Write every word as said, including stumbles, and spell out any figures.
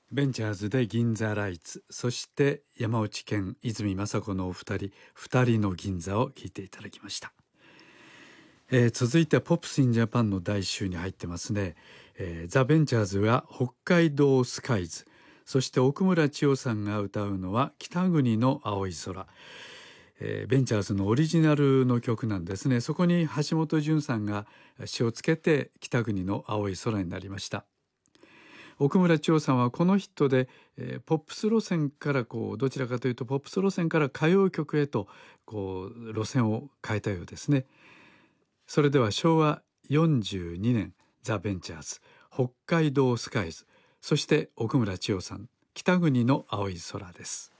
ベンチャーズで銀座ライツ、そして山内健、泉雅子のお二人、二人の銀座を聞いていただきました。えー、続いてポップスインジャパンの第一週に入ってますね。えー、ザ・ベンチャーズは北海道スカイズ、そして奥村千代さんが歌うのは北国の青い空。えー、ベンチャーズのオリジナルの曲なんですね。そこに橋本淳さんが詞をつけて北国の青い空になりました。奥村千代さんはこのヒットで、えー、ポップス路線からこうどちらかというとポップス路線から歌謡曲へとこう路線を変えたようですね。それではしょうわよんじゅうにねんザ・ベンチャーズ、北海道スカイズ、そして奥村千代さん、北国の青い空です。